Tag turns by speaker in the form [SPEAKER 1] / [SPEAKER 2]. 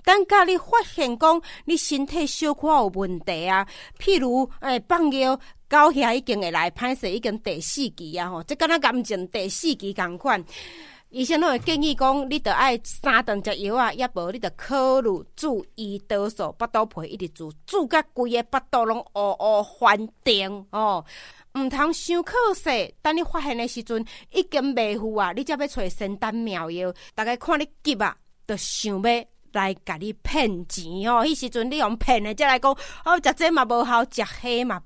[SPEAKER 1] 等到你发现讲你身体小可有问题啊，譬如放尿到遐已经会来歹势，已经第4期啊吼，这敢若癌症第4期同款。医生都会建议讲，你得爱3顿食药啊，也无你得考虑注胰岛素，腹肚皮一直煮甲规个腹肚拢乌乌翻腾哦。唔通伤可惜，等你发现的时阵已经袂赴啊，你才要找仙丹妙药。大家看你急啊，就想要来甲你骗钱哦。迄时阵你用骗的，才来讲哦，食这嘛无效，食迄嘛